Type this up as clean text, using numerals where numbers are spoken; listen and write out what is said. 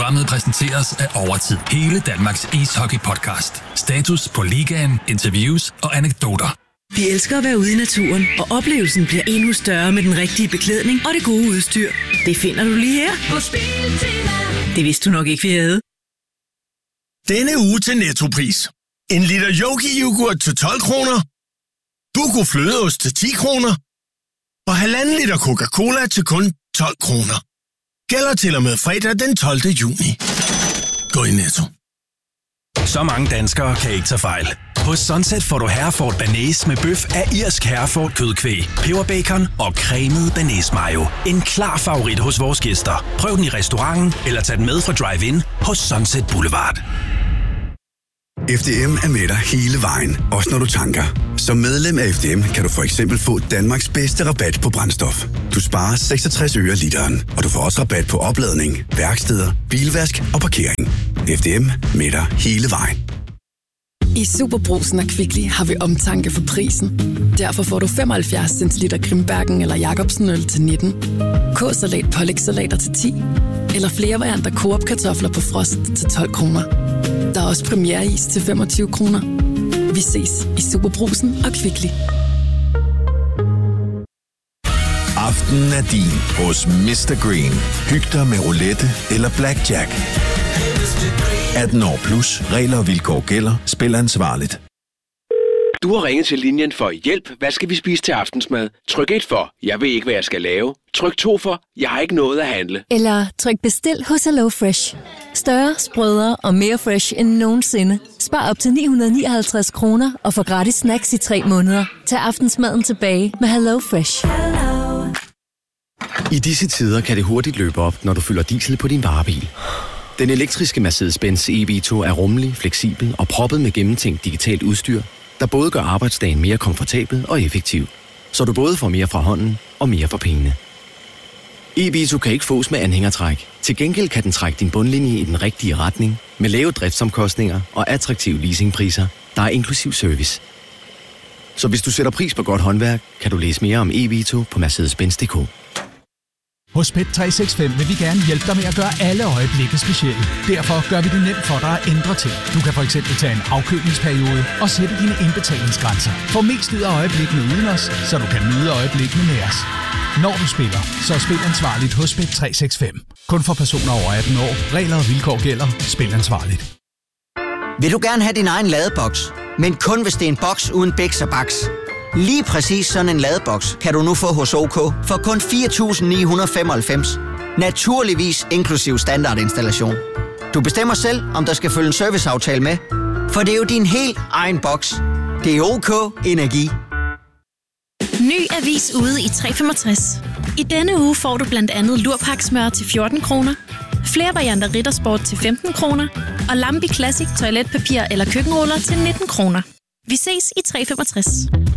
Programmet præsenteres af Overtid. Hele Danmarks ishockey-podcast. Status på ligaen, interviews og anekdoter. Vi elsker at være ude i naturen, og oplevelsen bliver endnu større med den rigtige beklædning og det gode udstyr. Det finder du lige her på Biltema. Det vidste du nok ikke, vi havde. Denne uge til Nettopris. En liter Yogi-yoghurt til 12 kroner. Buco flødeost til 10 kroner. Og 1,5 liter Coca-Cola til kun 12 kroner. Gælder til og med fredag den 12. juni. Gå i Netto. Så mange danskere kan ikke tage fejl. Hos Sunset får du Hereford Bearnaise med bøf af irsk Hereford kødkvæg, peberbacon og cremet bearnaise mayo. En klar favorit hos vores gæster. Prøv den i restauranten eller tag den med fra drive-in hos Sunset Boulevard. FDM er med dig hele vejen, også når du tanker. Som medlem af FDM kan du for eksempel få Danmarks bedste rabat på brændstof. Du sparer 66 øre literen, og du får også rabat på opladning, værksteder, bilvask og parkering. FDM med dig hele vejen. I SuperBrugsen og Kvickly har vi omtanke for prisen. Derfor får du 75 centiliter Grimbergen eller Jacobsen øl til 19, K-salat pålægssalater til 10, eller flere varianter Coop-kartofler på frost til 12 kroner. Der er også premiereis til 25 kroner. Vi ses i SuperBrugsen og Kvickly. Aftenen er din hos Mr. Green. Hyg dig med roulette eller blackjack. 18 år plus. Regler og vilkår gælder. Spil ansvarligt. Du har ringet til linjen for hjælp. Hvad skal vi spise til aftensmad? Tryk 1 for, jeg ved ikke, hvad jeg skal lave. Tryk 2 for, jeg har ikke noget at handle. Eller tryk bestil hos HelloFresh. Større, sprødere og mere fresh end nogensinde. Spar op til 959 kroner og få gratis snacks i 3 måneder. Tag aftensmaden tilbage med HelloFresh. I disse tider kan det hurtigt løbe op, når du fylder diesel på din varebil. Den elektriske Mercedes-Benz EV2 er rummelig, fleksibel og proppet med gennemtænkt digitalt udstyr, der både gør arbejdsdagen mere komfortabel og effektiv, så du både får mere fra hånden og mere for pengene. EV2 kan ikke fås med anhængertræk. Til gengæld kan den trække din bundlinje i den rigtige retning, med lave driftsomkostninger og attraktive leasingpriser, der er inklusiv service. Så hvis du sætter pris på godt håndværk, kan du læse mere om EV2 på Mercedes-Benz.dk. Hos Bet365 vil vi gerne hjælpe dig med at gøre alle øjeblikke specielle. Derfor gør vi det nemt for dig at ændre ting. Du kan for eksempel tage en afkølingsperiode og sætte dine indbetalingsgrænser. Få mest ud af øjeblikkene uden os, så du kan nyde øjeblikkene med os. Når du spiller, så spil ansvarligt hos Bet365. Kun for personer over 18 år. Regler og vilkår gælder. Spil ansvarligt. Vil du gerne have din egen ladeboks, men kun hvis det er en boks uden biks og baks? Lige præcis sådan en ladeboks kan du nu få hos OK for kun 4.995. Naturligvis inklusiv standardinstallation. Du bestemmer selv, om der skal følge en serviceaftale med, for det er jo din helt egen boks. Det er OK Energi. Ny avis ude i 365. I denne uge får du blandt andet lurpaksmør til 14 kroner, flere varianter Rittersport til 15 kroner og Lambi Classic toiletpapir eller køkkenruller til 19 kroner. Vi ses i 365.